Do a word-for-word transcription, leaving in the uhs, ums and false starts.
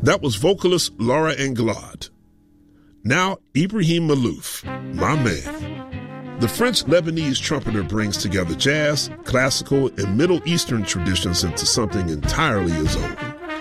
That was vocalist Laura Anglade. Now, Ibrahim Malouf, my man. The French-Lebanese trumpeter brings together jazz, classical, and Middle Eastern traditions into something entirely his own.